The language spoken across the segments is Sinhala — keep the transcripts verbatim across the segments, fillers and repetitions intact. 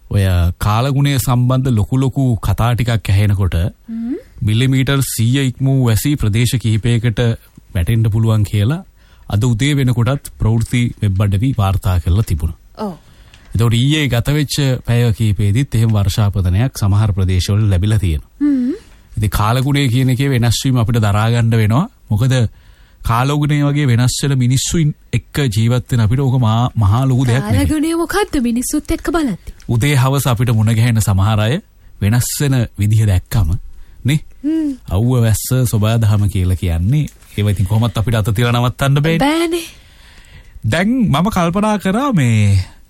ඔය කාලගුණය සම්බන්ධ ලොකු ලොකු කතා ටිකක් ඇහෙනකොට මිලිමීටර් සීය ඉක්මූ වැසි ප්‍රදේශ කිහිපයකට වැටෙන්න පුළුවන් කියලා අද උදේ වෙනකොටත් ප්‍රවෘත්ති වෙබ් අඩවි වාර්තා කරලා තිබුණා. ඔව්. ඒතකොට ඊයේ ගත වෙච්ච පැය කිහිපෙදිත් එහෙම වර්ෂාපතනයක් සමහර ප්‍රදේශවල ලැබිලා තියෙනවා. හ්ම්. ඉතින් කාලගුණය කියන එකේ වෙනස් වීම අපිට දරා ගන්න වෙනවා. මොකද කාලගුණය වගේ වෙනස් වෙන මිනිස්සුන් එක්ක ජීවත් වෙන අපිට ඕක මහා ලොකු දෙයක් නෙවෙයි. කාලගුණය මොකද්ද මිනිස්සුත් එක්ක බලද්දි? උදේ හවස අපිට මුණ ගැහෙන සමහර අය වෙනස් වෙන විදිහ දැක්කම නේ අවුව වැස්ස සබාදහම කියලා කියන්නේ ඒව ඉතින් කොහොමත් අපිට අත තියලා නවත්තන්න බෑනේ. බෑනේ. දැන් මම කල්පනා කරා මේ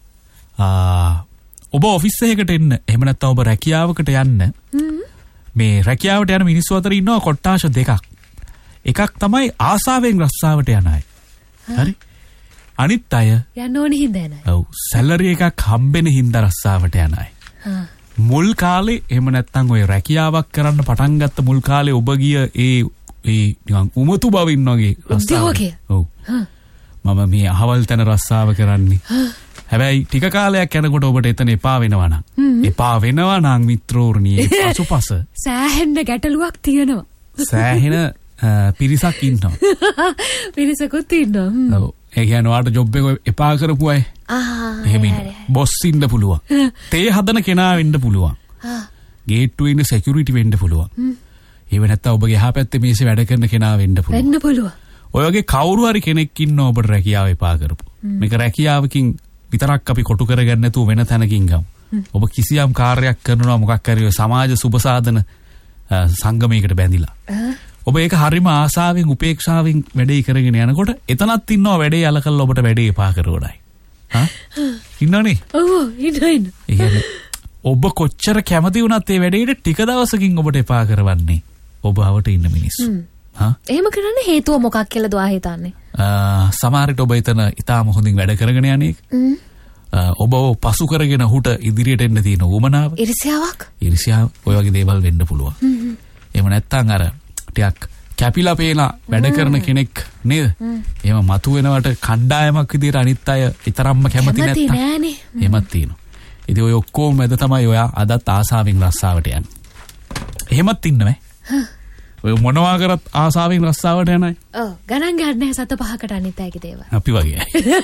ආ ඔබ ඔෆිස් එකකට එන්න එහෙම නැත්නම් ඔබ රැකියාවකට යන්න මේ රැකියාවට යන මිනිස්සු අතර ඉන්නවා කොට්ටාශ දෙකක්. එකක් තමයි ආසාවෙන් රස්සාවට යන අය. හරි. අනිත් අය යන්න ඕනේ හින්දා යන අය. ඔව් සැලරි එකක් හම්බෙන හින්දා රස්සාවට යන අය. මුල් කාලේ එහෙම නැත්නම් ඔය රැකියාවක් කරන්න පටන් ගත්ත මුල් කාලේ ඔබ ගිය ඒ ඒ නිකන් උමතු බවින් වගේ රස්සාවක්. ඔව්. මම මේ අහවල් තැන රස්සාව කරන්නේ. හැබැයි ටික කාලයක් යනකොට ඔබට එතන එපා වෙනවා නම් එපා වෙනවා නම් මිත්‍රෝර්ණී ඒ පසුපස සෑහෙන ගැටලුවක් තියෙනවා. සෑහෙන පිරිසක් ඉන්නවා. පිරිසකුත් ඉන්නවා. ඔව්. ඒ කියන්නේ ඔයාලට ජොබ් එක එපා කරපු අය. ආ. එහෙම බොස් ඉන්න පුළුවන්. තේ හදන කෙනා වෙන්න පුළුවන්. ආ. ගේට්ටුවේ ඉන්න security වෙන්න පුළුවන්. හ්ම්. ඒව නැත්තම් ඔබගේ එහා පැත්තේ මේසේ වැඩ කරන කෙනා වෙන්න පුළුවන්. වෙන්න පුළුවන්. ඔය වගේ කවුරු හරි කෙනෙක් ඉන්නවා ඔබට රැකියාව එපා කරපු. මේක රැකියාවකින් විතරක් අපි කොටු කරගන්න නැතුව වෙන තැනකින් ගමු. ඔබ කිසියම් කාර්යයක් කරනවා මොකක් හරි සමාජ සුබ සාධන සංගමයකට බැඳිලා. ඔබ ඒක හරිම ආසාවෙන් උපේක්ෂාවෙන් වැඩේ කරගෙන යනකොට එතනත් ඉන්නවා වැඩේ යලකල්ලා ඔබට වැඩේ එපා කරවඩයි. හා? ඉන්නවනේ? ඔව් ඉන්න ඉන්න. ඒ කියන්නේ ඔබ කොච්චර කැමති වුණත් ඒ වැඩේට ටික දවසකින් ඔබට එපා කරවන්නේ ඔබ අවට ඉන්න මිනිස්සු. හා? එහෙම කරන්න හේතුව මොකක් කියලාද ඔයා හිතන්නේ? සමහරට ඔබ එතන ඉතාම හොඳින් වැඩ කරගෙන යන්නේ. ඔබ පසු කරගෙන හුට ඉදිරියට එන්න තියෙන උවමනාව. ඉරිසියාවක්? ඉරිසියාව ඔය වගේ දේවල් වෙන්න පුළුවන්. එහෙම නැත්නම් අර ටිකක් කැපිලා පේලා වැඩ කරන කෙනෙක් නේද? එහෙම මතු වෙනවට කණ්ඩායමක් විදිහට අනිත් අය ඊතරම්ම කැමති නැත්තම්. කැමති නෑනේ. එහෙමත් තියෙනවා. ඉතින් ඔය ඔක්කොම මැද තමයි ඔයා අදත් ආසාවෙන් රස්සාවට යන්නේ. එහෙමත් ඉන්නවද? ඔය මොනවා කරත් ආසාවෙන් රස්සාවට යනයි. ඔව් ගණන් ගන්න නැහැ සත පහකට අනිත් අයගේ දේවල්. අපි වගේ.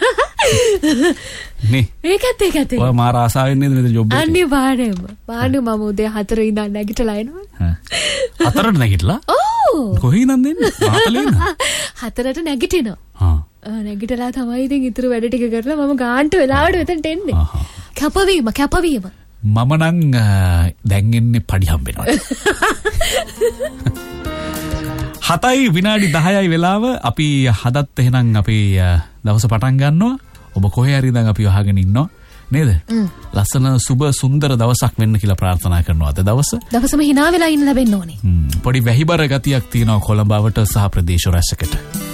නේ. ඒකත් ඒකත්. ඔය මාර ආසාවෙන් නේද මේ ජොබ් එක? අනිවාර්යයෙන්ම. බානු මම උදේ හතර ඉඳන් නැගිටලා එනවා. හා. හතරට නැගිටලා? ඔව්. කොහේ ඉඳන් දෙන්නේ? මාතලේ ඉන්න. හතරට නැගිටිනවා. හා. නැගිටලා තමයි ඉතින් ඉතුරු වැඩ ටික කරලා මම ගාන්ට වෙලාවට මෙතනට එන්නේ. කැපවීම කැපවීම. මම නම් දැන් එන්නේ පඩි හම්බෙනවා. හතයි විනාඩි දහයයි වෙලාව අපි හදත් එහෙනම් අපි දවස පටන් ගන්නවා. ඔබ කොහේ හරි ඉඳන් අපි අහගෙන ඉන්නවා නේද? ලස්සන සුබ සුන්දර දවසක් වෙන්න කියලා ප්‍රාර්ථනා කරනවා අද දවස. දවසම hina වෙලා ඉන්න ලැබෙන්න ඕනේ. පොඩි වැහිබර ගතියක් තියෙනවා කොළඹවට සහ ප්‍රදේශ රැසකට.